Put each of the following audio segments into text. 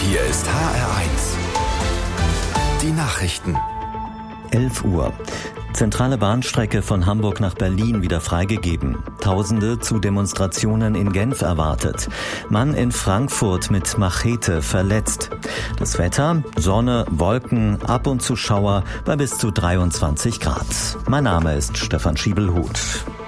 Hier ist HR1. Die Nachrichten. 11 Uhr. Zentrale Bahnstrecke von Hamburg nach Berlin wieder freigegeben. Tausende zu Demonstrationen in Genf erwartet. Mann in Frankfurt mit Machete verletzt. Das Wetter: Sonne, Wolken, ab und zu Schauer bei bis zu 23 Grad. Mein Name ist Stefan Schiebelhuth.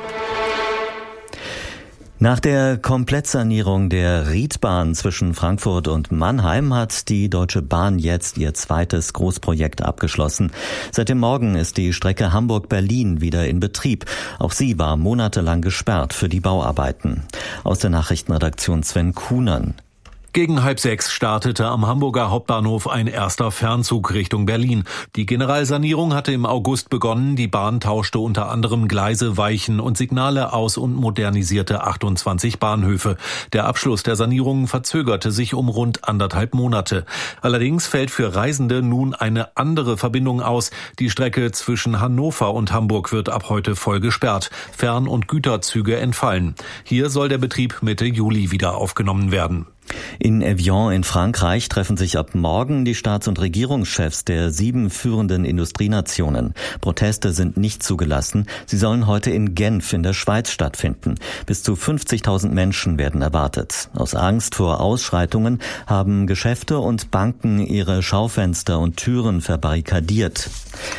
Nach der Komplettsanierung der Riedbahn zwischen Frankfurt und Mannheim hat die Deutsche Bahn jetzt ihr zweites Großprojekt abgeschlossen. Seit dem Morgen ist die Strecke Hamburg-Berlin wieder in Betrieb. Auch sie war monatelang gesperrt für die Bauarbeiten. Aus der Nachrichtenredaktion Sven Kuhnern. Gegen 5:30 startete am Hamburger Hauptbahnhof ein erster Fernzug Richtung Berlin. Die Generalsanierung hatte im August begonnen. Die Bahn tauschte unter anderem Gleise, Weichen und Signale aus und modernisierte 28 Bahnhöfe. Der Abschluss der Sanierung verzögerte sich um rund 1,5 Monate. Allerdings fällt für Reisende nun eine andere Verbindung aus. Die Strecke zwischen Hannover und Hamburg wird ab heute voll gesperrt. Fern- und Güterzüge entfallen. Hier soll der Betrieb Mitte Juli wieder aufgenommen werden. In Evian in Frankreich treffen sich ab morgen die Staats- und Regierungschefs der 7 führenden Industrienationen. Proteste sind nicht zugelassen. Sie sollen heute in Genf in der Schweiz stattfinden. Bis zu 50.000 Menschen werden erwartet. Aus Angst vor Ausschreitungen haben Geschäfte und Banken ihre Schaufenster und Türen verbarrikadiert.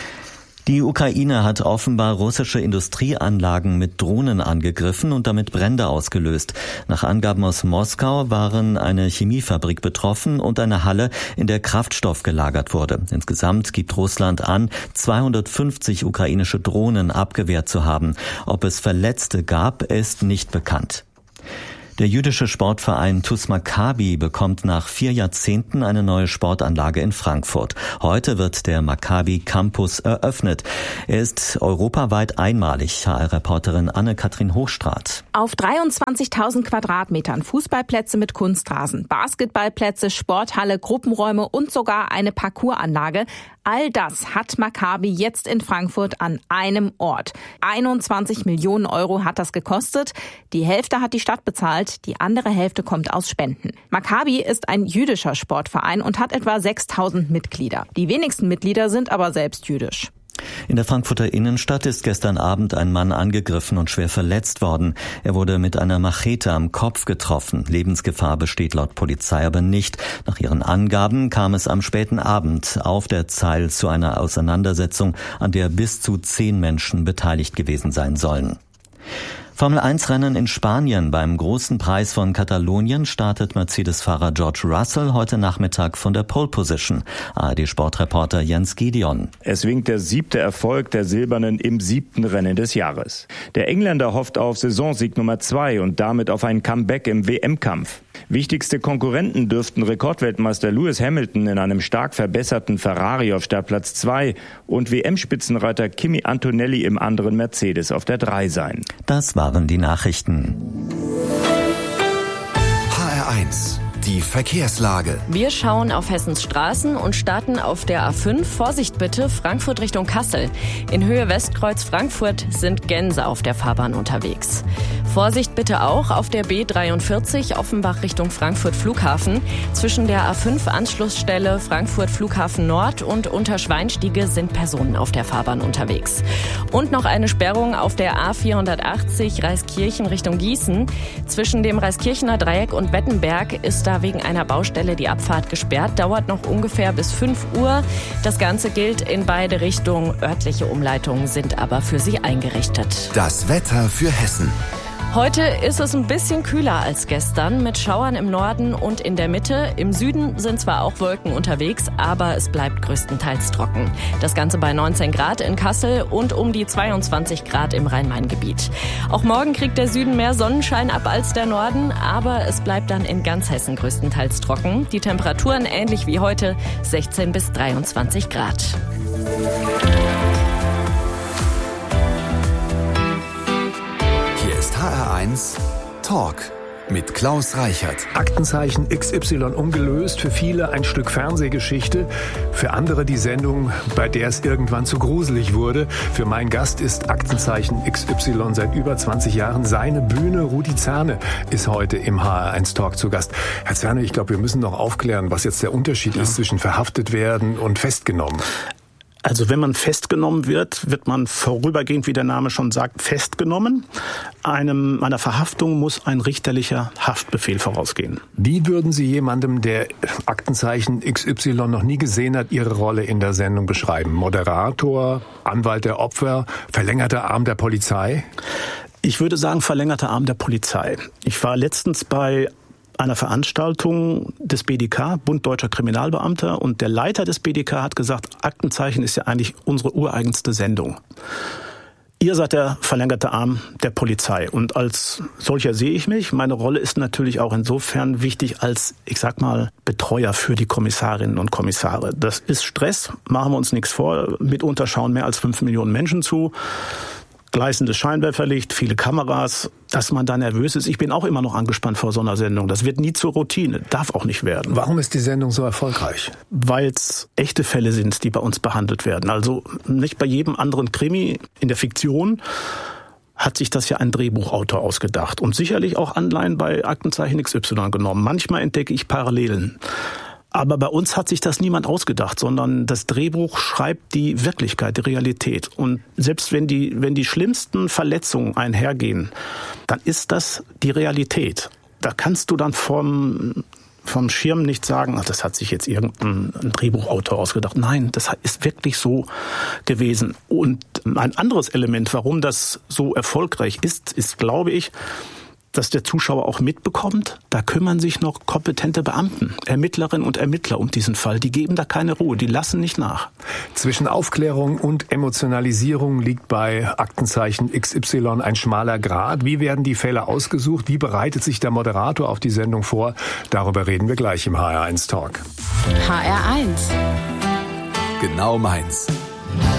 Die Ukraine hat offenbar russische Industrieanlagen mit Drohnen angegriffen und damit Brände ausgelöst. Nach Angaben aus Moskau waren eine Chemiefabrik betroffen und eine Halle, in der Kraftstoff gelagert wurde. Insgesamt gibt Russland an, 250 ukrainische Drohnen abgewehrt zu haben. Ob es Verletzte gab, ist nicht bekannt. Der jüdische Sportverein TuS Maccabi bekommt nach 4 Jahrzehnten eine neue Sportanlage in Frankfurt. Heute wird der Maccabi Campus eröffnet. Er ist europaweit einmalig. HR-Reporterin Anne-Kathrin Hochstraat. Auf 23.000 Quadratmetern Fußballplätze mit Kunstrasen, Basketballplätze, Sporthalle, Gruppenräume und sogar eine Parcoursanlage. All das hat Maccabi jetzt in Frankfurt an einem Ort. 21 Millionen Euro hat das gekostet. Die Hälfte hat die Stadt bezahlt, die andere Hälfte kommt aus Spenden. Maccabi ist ein jüdischer Sportverein und hat etwa 6.000 Mitglieder. Die wenigsten Mitglieder sind aber selbst jüdisch. In der Frankfurter Innenstadt ist gestern Abend ein Mann angegriffen und schwer verletzt worden. Er wurde mit einer Machete am Kopf getroffen. Lebensgefahr besteht laut Polizei aber nicht. Nach ihren Angaben kam es am späten Abend auf der Zeil zu einer Auseinandersetzung, an der bis zu 10 Menschen beteiligt gewesen sein sollen. Formel-1-Rennen in Spanien. Beim großen Preis von Katalonien startet Mercedes-Fahrer George Russell heute Nachmittag von der Pole Position. ARD-Sportreporter Jens Gideon. Es winkt der 7. Erfolg der Silbernen im 7. Rennen des Jahres. Der Engländer hofft auf Saisonsieg Nummer 2 und damit auf ein Comeback im WM-Kampf. Wichtigste Konkurrenten dürften Rekordweltmeister Lewis Hamilton in einem stark verbesserten Ferrari auf Startplatz 2 und WM-Spitzenreiter Kimi Antonelli im anderen Mercedes auf der 3 sein. Das waren die Nachrichten. HR1. Die Verkehrslage. Wir schauen auf Hessens Straßen und starten auf der A5. Vorsicht bitte, Frankfurt Richtung Kassel. In Höhe Westkreuz Frankfurt sind Gänse auf der Fahrbahn unterwegs. Vorsicht bitte auch auf der B43 Offenbach Richtung Frankfurt Flughafen. Zwischen der A5 Anschlussstelle Frankfurt Flughafen Nord und Unterschweinstiege sind Personen auf der Fahrbahn unterwegs. Und noch eine Sperrung auf der A480 Reiskirchen Richtung Gießen. Zwischen dem Reiskirchener Dreieck und Wettenberg ist da wegen einer Baustelle die Abfahrt gesperrt. Dauert noch ungefähr bis 5 Uhr. Das Ganze gilt in beide Richtungen. Örtliche Umleitungen sind aber für Sie eingerichtet. Das Wetter für Hessen. Heute ist es ein bisschen kühler als gestern, mit Schauern im Norden und in der Mitte. Im Süden sind zwar auch Wolken unterwegs, aber es bleibt größtenteils trocken. Das Ganze bei 19 Grad in Kassel und um die 22 Grad im Rhein-Main-Gebiet. Auch morgen kriegt der Süden mehr Sonnenschein ab als der Norden, aber es bleibt dann in ganz Hessen größtenteils trocken. Die Temperaturen ähnlich wie heute, 16 bis 23 Grad. Hier ist HR1 Talk. mit Klaus Reichert. Aktenzeichen XY ungelöst, für viele ein Stück Fernsehgeschichte, für andere die Sendung, bei der es irgendwann zu gruselig wurde. Für meinen Gast ist Aktenzeichen XY seit über 20 Jahren seine Bühne. Rudi Zerne ist heute im HR1 Talk zu Gast. Herr Zerne, ich glaube, wir müssen noch aufklären, was jetzt der Unterschied ist zwischen verhaftet werden und festgenommen. Also wenn man festgenommen wird, wird man vorübergehend, wie der Name schon sagt, festgenommen. Einer Verhaftung muss ein richterlicher Haftbefehl vorausgehen. Wie würden Sie jemandem, der Aktenzeichen XY noch nie gesehen hat, Ihre Rolle in der Sendung beschreiben? Moderator, Anwalt der Opfer, verlängerter Arm der Polizei? Ich würde sagen, verlängerter Arm der Polizei. Ich war letztens bei einer Veranstaltung des BDK, Bund Deutscher Kriminalbeamter, und der Leiter des BDK hat gesagt, Aktenzeichen ist ja eigentlich unsere ureigenste Sendung. Ihr seid der verlängerte Arm der Polizei und als solcher sehe ich mich. Meine Rolle ist natürlich auch insofern wichtig als, ich sag mal, Betreuer für die Kommissarinnen und Kommissare. Das ist Stress, machen wir uns nichts vor. Mitunter schauen mehr als 5 Millionen Menschen zu. Gleißendes Scheinwerferlicht, viele Kameras, dass man da nervös ist. Ich bin auch immer noch angespannt vor so einer Sendung. Das wird nie zur Routine, darf auch nicht werden. Warum ist die Sendung so erfolgreich? Weil es echte Fälle sind, die bei uns behandelt werden. Also nicht bei jedem anderen Krimi in der Fiktion hat sich das ja ein Drehbuchautor ausgedacht und sicherlich auch Anleihen bei Aktenzeichen XY genommen. Manchmal entdecke ich Parallelen. Aber bei uns hat sich das niemand ausgedacht, sondern das Drehbuch schreibt die Wirklichkeit, die Realität. Und selbst wenn die schlimmsten Verletzungen einhergehen, dann ist das die Realität. Da kannst du dann vom Schirm nicht sagen, ach, das hat sich jetzt irgendein Drehbuchautor ausgedacht. Nein, das ist wirklich so gewesen. Und ein anderes Element, warum das so erfolgreich ist, glaube ich, dass der Zuschauer auch mitbekommt, da kümmern sich noch kompetente Beamten, Ermittlerinnen und Ermittler um diesen Fall. Die geben da keine Ruhe, die lassen nicht nach. Zwischen Aufklärung und Emotionalisierung liegt bei Aktenzeichen XY ein schmaler Grat. Wie werden die Fälle ausgesucht? Wie bereitet sich der Moderator auf die Sendung vor? Darüber reden wir gleich im HR1 Talk. HR1. Genau meins.